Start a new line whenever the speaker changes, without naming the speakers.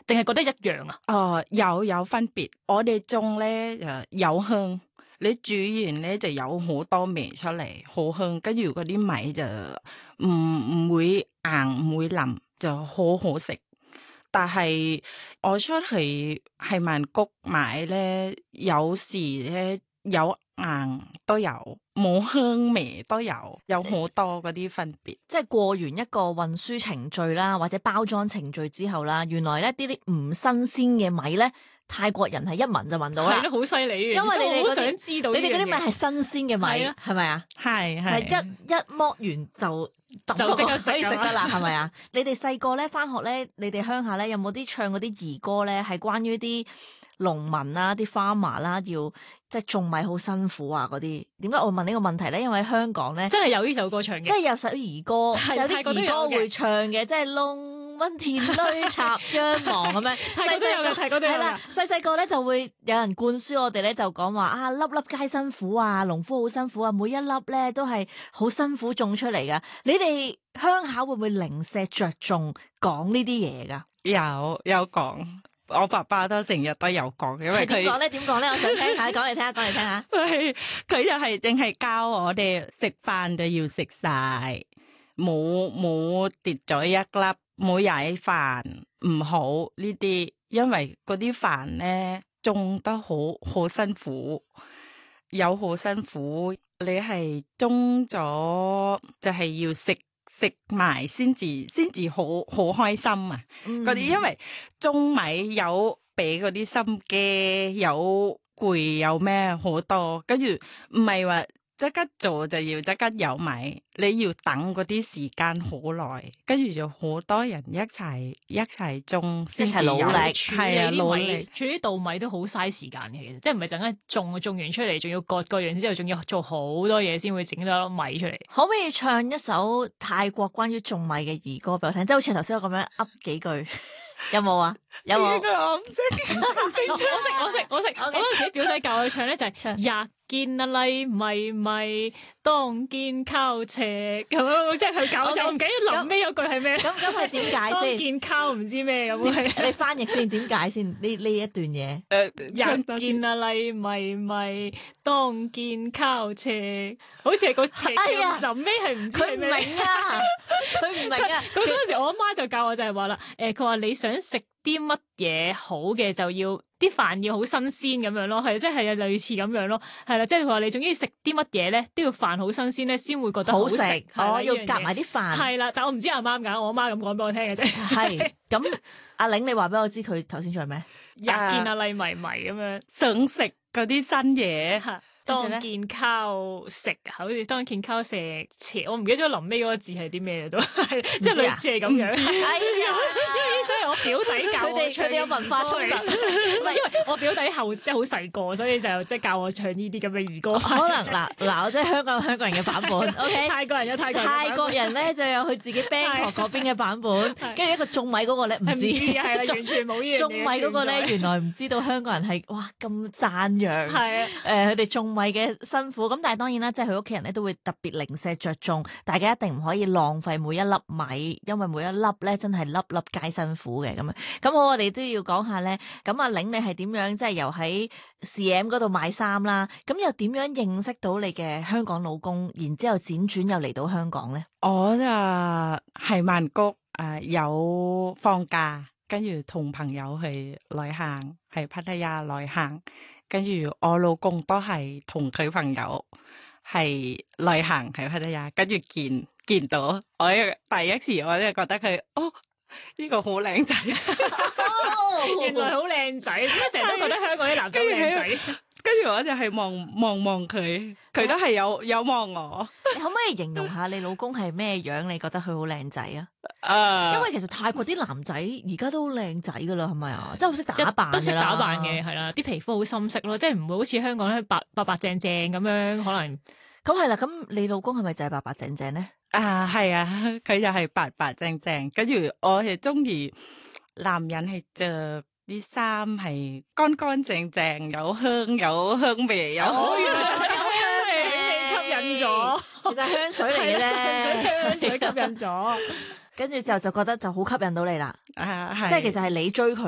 定係覺得一樣啊？
有分別。我哋種咧有香，你煮完咧就有好多味出嚟，好香。跟住嗰啲米就唔會硬，唔會腍，就好好食。但係我出去喺曼谷買咧，有時咧有硬都有，冇香味都有好多嗰啲分別。
即係過完一個運輸程序啦，或者包裝程序之後啦，原來咧啲唔新鮮嘅米咧，泰國人係一聞就聞到啦，
係咯，好犀利嘅。
因為你哋
好想知道，
你哋嗰啲米係新鮮嘅米，係咪啊？
係
係一剝完就
即刻
可以食得啦，係咪啊？你哋細個咧翻學咧，你哋鄉下咧有冇啲唱嗰啲兒歌咧？係關於啲農民啦、啲 farmer 啦，要即係種米好辛苦啊嗰啲。點解我問呢個問題咧？因為香港咧
真係有呢首歌唱嘅，
即係有首兒歌，有啲兒歌會唱嘅，即係農民田裏插秧忙咁樣。係啦，細個咧就會有人灌輸我哋咧，就講話啊，粒粒皆辛苦啊，農夫好辛苦啊，每一粒咧都係好辛苦種出嚟噶。你哋鄉下會唔會零舍着重講呢啲嘢噶？
有講，我爸爸都成日都有講，因為佢
點講咧？我想聽下，講嚟聽下。
佢就係淨係教我哋食飯就要食晒，冇跌咗一粒，冇踩飯唔好呢啲，因為嗰啲飯咧種得好辛苦，有好辛苦，你係種咗就係要食埋先至好開心啊！嗰啲因為種米有俾嗰啲心機，有攰有咩好多，跟住唔係話即刻做就要即刻有米，你要等嗰啲時間好耐，跟住就好多人一齊種，
一齊努力，
係啊，努力
處理啲稻米都好嘥時間嘅，其實即係唔係陣間種完出嚟，仲要割完之後，仲要做好多嘢先會整到粒米出嚟。
可唔可以唱一首泰國關於種米嘅兒歌俾我聽？即係好似頭先我咁樣噏幾句。有冇啊？有冇？
我唔識
我識。我嗰陣時表弟教我唱咧就係日見啊粒米，當見靠斜咁樣，即係佢教我唱。我唔記得臨尾嗰句係咩？
咁係點解先？
當見靠唔知咩咁。
你翻譯先，點解先？呢一段嘢。
日見啊粒米，當見靠斜，好似係個斜臨尾係唔知係咩？
佢唔明啊！
咁嗰陣時我阿媽就教我就係話啦，佢話你想食啲乜嘢好嘅，就要啲飯要好新鮮咁樣咯，係即係類似咁樣咯，係啦，即係佢話你總之食啲乜嘢咧，都要飯好新鮮咧，先會覺得好食。
要夾埋啲飯。
係啦，但我唔知啱唔啱㗎，我阿媽咁講俾我聽嘅啫。
係咁，阿玲你話俾我知佢頭先做係咩？
日見啊粒米咁樣，
想食嗰啲新嘢。
當見靠食，好似當見靠食斜，我唔記得咗臨尾嗰個字係啲咩都係，即係類似係咁樣。
哎呀，
所以我表弟教我唱，
佢哋有文化衝突，
唔係因為我表弟即係好細個，所以就即係教我唱呢啲咁嘅兒歌。
可能嗱，我即係香港人嘅版本，OK？
泰國人有泰
國人咧就有佢自己 Bangkok 嗰邊嘅版本，跟住一個種米嗰個咧唔知，
係啦，完全冇呢樣嘢。
種米嗰個咧原來唔知道香港人係哇咁讚揚，係佢哋種米嘅辛苦，咁但係當然啦，即係佢屋企人咧都會特別零舍着重，大家一定唔可以浪費每一粒米，因為每一粒咧真係粒粒皆辛苦嘅咁樣。咁我哋都要講下咧，咁阿玲你係點樣即係由喺 CM 嗰度買衫啦，咁又點樣認識到你嘅香港老公，然之後輾轉又嚟到香港咧？
我就係曼谷有放假，跟住同朋友去旅行，喺พัทยา旅行。跟住我老公都係同佢朋友係旅行喺พัทยา，跟住見到我第一次我就覺得佢呢個好靚仔，
原來好靚仔，點解成日都覺得香港啲男仔靚仔？
跟住我就係望佢，佢都係有望我。
你可唔可以形容下你老公係咩樣？你覺得佢好靚仔啊？因為其實泰國啲男仔而家都好靚仔噶啦，係咪啊？即係好識打扮，
都識打扮嘅，係啦，啲皮膚好深色咯，即係唔會好似香港咧白淨淨咁樣，可能。
咁係啦，咁你老公係咪就係白白淨淨咧？
係啊，佢就係白白淨淨，跟住我係中意男人係着啲衫係乾乾淨淨，有香味，有
香水吸引咗，
其實香水嚟嘅啫，
香水吸引咗，
跟住就覺得就好吸引到你啦。即係其實係你追佢。